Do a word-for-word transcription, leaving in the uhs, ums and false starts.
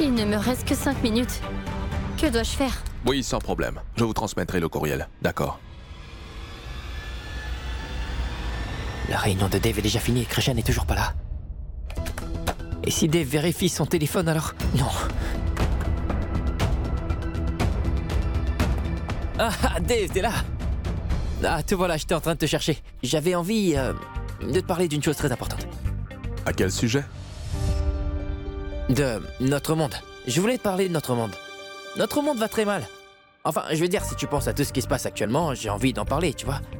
Il ne me reste que cinq minutes. Que dois-je faire? Oui, sans problème. Je vous transmettrai le courriel. D'accord. La réunion de Dave est déjà finie et Krishan n'est toujours pas là. Et si Dave vérifie son téléphone alors? Non. Ah, ah, Dave, t'es là? Ah, te voilà, j'étais en train de te chercher. J'avais envie euh, de te parler d'une chose très importante. À quel sujet? De notre monde. Je voulais te parler de notre monde. Notre monde va très mal. Enfin, je veux dire, si tu penses à tout ce qui se passe actuellement, j'ai envie d'en parler, tu vois.